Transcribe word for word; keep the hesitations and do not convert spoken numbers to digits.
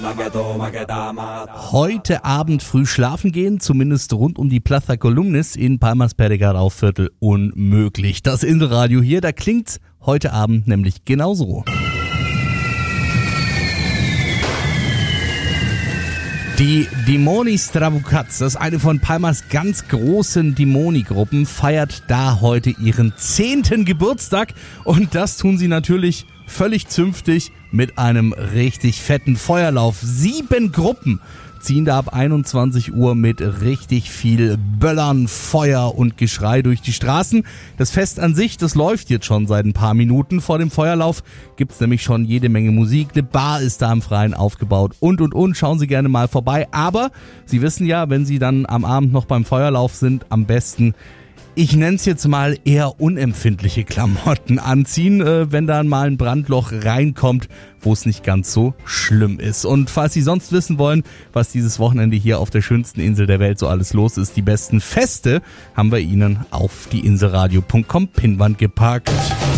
Heute Abend früh schlafen gehen, zumindest rund um die Plaza Columnis in Palmas Perdigarau-Viertel unmöglich. Das Inselradio hier, da klingt's heute Abend nämlich genauso. Die Dimoni Strabucats, das ist eine von Palmas ganz großen Dimoni-Gruppen, feiert da heute ihren zehnten Geburtstag und das tun sie natürlich völlig zünftig mit einem richtig fetten Feuerlauf. Sieben Gruppen ziehen da ab einundzwanzig Uhr mit richtig viel Böllern, Feuer und Geschrei durch die Straßen. Das Fest an sich, das läuft jetzt schon seit ein paar Minuten. Vor dem Feuerlauf gibt's nämlich schon jede Menge Musik. Eine Bar ist da im Freien aufgebaut und, und, und. Schauen Sie gerne mal vorbei. Aber Sie wissen ja, wenn Sie dann am Abend noch beim Feuerlauf sind, am besten, ich nenne es jetzt mal, eher unempfindliche Klamotten anziehen, äh, wenn da mal ein Brandloch reinkommt, wo es nicht ganz so schlimm ist. Und falls Sie sonst wissen wollen, was dieses Wochenende hier auf der schönsten Insel der Welt so alles los ist, die besten Feste, haben wir Ihnen auf die inselradio punkt com Pinnwand gepackt.